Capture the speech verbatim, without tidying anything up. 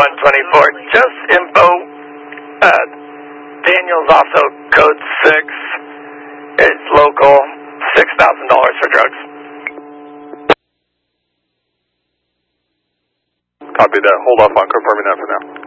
one twenty-four. Just info. Uh, Daniel's also code six. It's local. six thousand dollars for drugs. Copy that. Hold off on confirming that for now.